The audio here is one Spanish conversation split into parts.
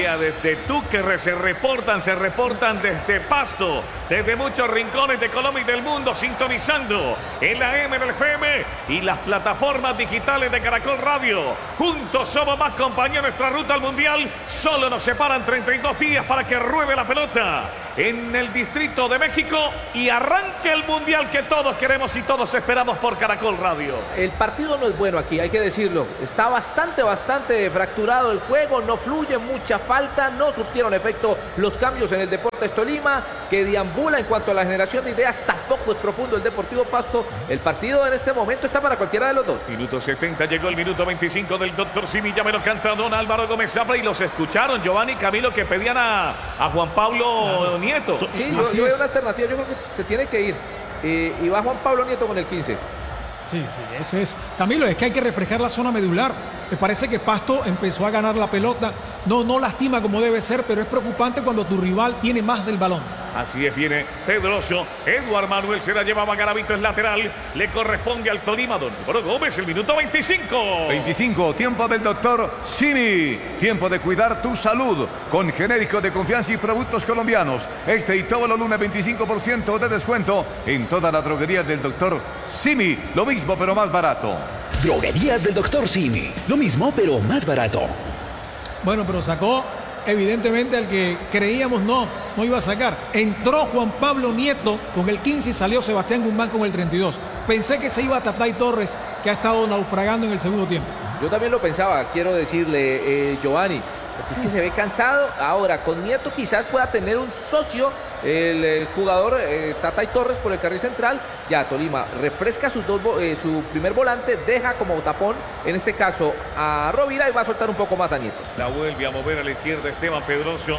Barranquilla, desde Túquerre, se reportan desde Pasto, desde muchos rincones de Colombia y del mundo, sintonizando en la AM, en el FM y las plataformas digitales de Caracol Radio. Juntos somos más compañía en nuestra ruta al Mundial. Solo nos separan 32 días para que ruede la pelota en el Distrito de México y arranque el Mundial que todos queremos y todos esperamos por Caracol Radio. El partido no es bueno aquí, hay que decirlo. Está bastante fracturado el juego, no fluye, mucha falta, no surtieron efecto los cambios en el Deportes Tolima, que deambula en cuanto a la generación de ideas. Tampoco es profundo el Deportivo Pasto. El partido en este momento está para cualquiera de los dos. Minuto 70, llegó el minuto 25 del Dr. Simi. Ya me lo canta don Álvaro Gómez Zafra y los escucharon, Giovanni, Camilo, que pedían a Juan Pablo Nieto. Sí, yo veo una alternativa, yo creo que se tiene que ir. Y va Juan Pablo Nieto con el 15. Sí, eso es. Camilo, es que hay que reflejar la zona medular. Me parece que Pasto empezó a ganar la pelota. No lastima como debe ser, pero es preocupante cuando tu rival tiene más el balón. Así es, viene Pedroso. Eduard Manuel se la llevaba Garavito, es lateral. Le corresponde al Tolima, don Álvaro Gómez, el minuto 25. 25, tiempo del doctor Simi. Tiempo de cuidar tu salud con genéricos de confianza y productos colombianos. Este y todos los lunes 25% de descuento en toda la droguería del doctor Simi. Lo mismo pero más barato. Droguerías del doctor Simi. Lo mismo pero más barato. Bueno, pero sacó evidentemente al que creíamos no iba a sacar. Entró Juan Pablo Nieto con el 15 y salió Sebastián Guzmán con el 32. Pensé que se iba a Tatay Torres, que ha estado naufragando en el segundo tiempo. Yo también lo pensaba, quiero decirle, Giovanni, porque es que se ve cansado. Ahora, con Nieto quizás pueda tener un socio, el jugador Tatay Torres por el carril central. Ya Tolima refresca su primer volante, deja como tapón, en este caso a Rovira, y va a soltar un poco más a Nieto. La vuelve a mover a la izquierda Esteban Pedroso.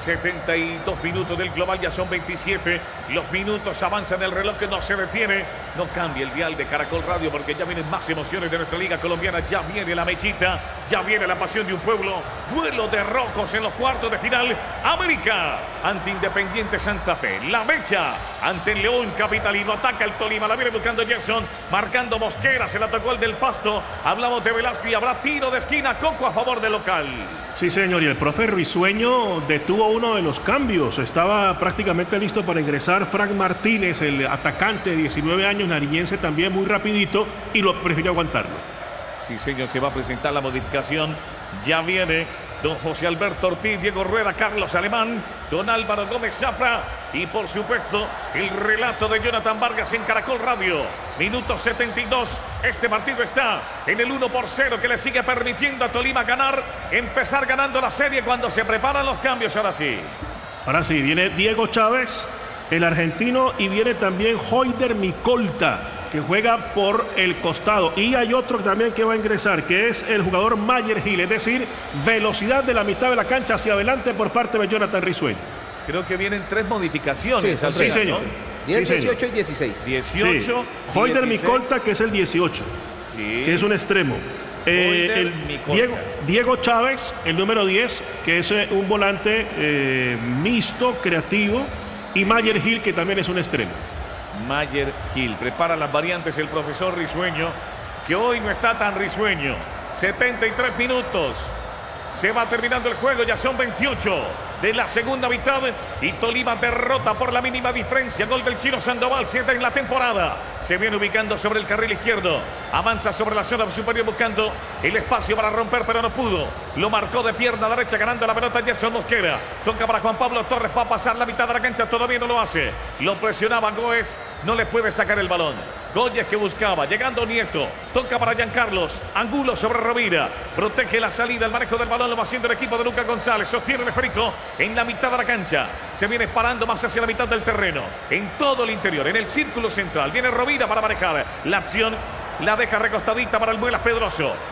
72 minutos del global, ya son 27. Los minutos avanzan, el reloj que no se detiene. No cambia el dial de Caracol Radio porque ya vienen más emociones de nuestra liga colombiana. Ya viene la mechita, ya viene la pasión de un pueblo. Duelo de rojos en los cuartos de final. América ante Independiente Santa Fe. La mecha ante el León Capitalino. Ataca el Tolima, la viene buscando Gerson, marcando Mosquera, se la tocó el del Pasto. Hablamos de Velasco y habrá tiro de esquina. Coco a favor del local. Sí, señor, y el profe Risueño detuvo uno de los cambios. Estaba prácticamente listo para ingresar Frank Martínez, el atacante de 19 años, nariñense también, muy rapidito, y lo prefirió aguantarlo. Sí, señor, se va a presentar la modificación. Ya viene don José Alberto Ortiz, Diego Rueda, Carlos Alemán, don Álvaro Gómez Zafra y por supuesto el relato de Jonathan Vargas en Caracol Radio. Minuto 72, este partido está en el 1-0 que le sigue permitiendo a Tolima empezar ganando la serie cuando se preparan los cambios. Ahora sí, viene Diego Chávez, el argentino, y viene también Hoyder Micolta, que juega por el costado, y hay otro también que va a ingresar, que es el jugador Mayer Gil, es decir, velocidad de la mitad de la cancha hacia adelante por parte de Jonathan Risueño. Creo que vienen 3 modificaciones. Sí, señor. 10, 18 y 16. 18. Sí. Hoyder Micolta, que es el 18, que es un extremo. Diego Chávez, el número 10, que es un volante mixto, creativo, y Mayer Gil, que también es un extremo. Mayer Gil prepara las variantes el profesor Risueño, que hoy no está tan risueño. 73 minutos, se va terminando el juego, ya son 28 de la segunda mitad y Tolima derrota por la mínima diferencia. Gol del Chino Sandoval, 7 en la temporada. Se viene ubicando sobre el carril izquierdo, avanza sobre la zona superior buscando el espacio para romper, pero no pudo. Lo marcó de pierna derecha, ganando la pelota Gerson Mosquera. Toca para Juan Pablo Torres, va a pasar la mitad de la cancha, todavía no lo hace. Lo presionaba Goes, no le puede sacar el balón. Goyes que buscaba, llegando Nieto, toca para Giancarlos, Angulo sobre Rovira, protege la salida, el manejo del balón lo va haciendo el equipo de Lucas González, sostiene el esférico en la mitad de la cancha, se viene parando más hacia la mitad del terreno, en todo el interior, en el círculo central, viene Rovira para manejar la acción, la deja recostadita para el Muelas Pedroso,